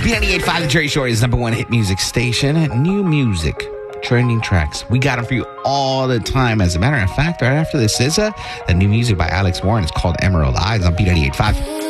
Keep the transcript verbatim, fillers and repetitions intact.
B ninety-eight point five, The Jerry Shore is number one hit music station. New music, trending tracks. We got them for you all the time. As a matter of fact, right after this is uh, the new music by Alex Warren. It's called Emerald Eyes on B ninety-eight point five.